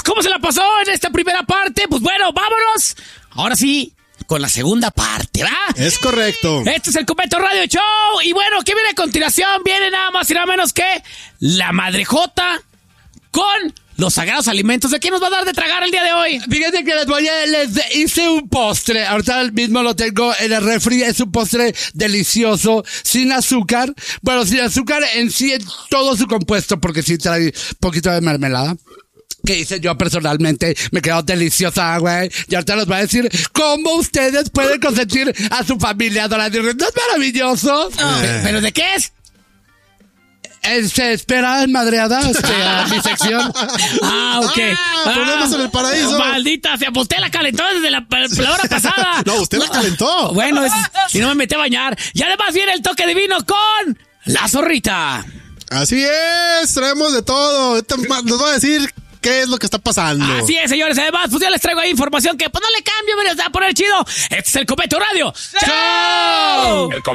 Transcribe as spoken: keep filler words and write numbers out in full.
¿Cómo se la pasó en esta primera parte? Pues bueno, vámonos. Ahora sí, con la segunda parte, ¿va? Es correcto. Este es el Cometo Radio Show. Y bueno, ¿qué viene a continuación? Viene nada más y nada menos que la Madrejota con los sagrados alimentos. ¿De qué nos va a dar de tragar el día de hoy? Fíjense que les voy a, les hice un postre. Ahorita mismo lo tengo en el refri. Es un postre delicioso, sin azúcar. Bueno, sin azúcar en sí, en todo su compuesto, porque sí trae un poquito de mermelada. Que hice yo personalmente, me quedó deliciosa, güey. Y ahorita les voy a decir cómo ustedes pueden consentir a su familia. ¿No es maravilloso? Oh, ¿Pero de qué es? Eh, se espera en madreada este, a mi sección. Ah, ok. Ah, problemas en el paraíso. Maldita sea, pues usted la calentó desde la, la hora pasada. No, usted la calentó. Bueno, es, si no me metí a bañar. Y además viene el toque divino con la zorrita. Así es, traemos de todo. Ahorita nos va a decir qué es lo que está pasando. Así es, señores. Además, pues ya les traigo ahí información que pues no le cambio, me les va a poner chido. Este es el Cometo Radio Show.